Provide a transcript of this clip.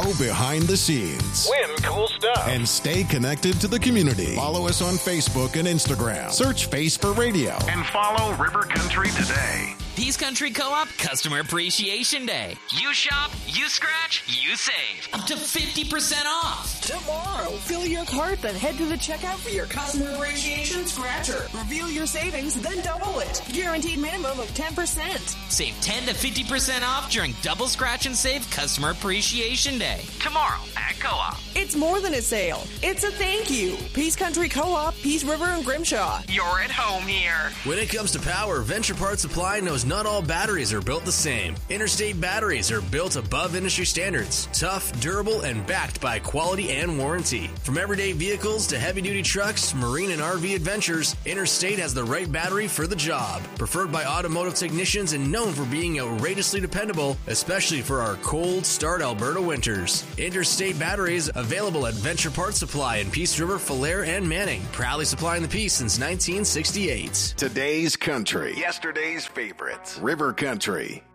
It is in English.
Go behind the scenes. Win cool stuff. And stay connected to the community. Follow us on Facebook and Instagram. Search Face for Radio. And follow River Country today. Peace Country Co-op Customer Appreciation Day. You shop, you scratch, you save. Up to 50% off. Tomorrow, fill your cart, then head to the checkout for your Customer Appreciation Scratcher. Reveal your savings, then double it. Guaranteed minimum of 10%. Save 10 to 50% off during Double Scratch and Save Customer Appreciation Day. Tomorrow at Co-op. It's more than a sale. It's a thank you. Peace Country Co-op, Peace River, and Grimshaw. You're at home here. When it comes to power, Venture Parts Supply knows not all batteries are built the same. Interstate batteries are built above industry standards, tough, durable, and backed by quality and warranty. From everyday vehicles to heavy-duty trucks, marine and RV adventures, Interstate has the right battery for the job. Preferred by automotive technicians and known for being outrageously dependable, especially for our cold start Alberta winters. Interstate batteries available at Venture Parts Supply in Peace River, Falher, and Manning. Proudly supplying the peace since 1968. Today's country. Yesterday's favorites. River Country.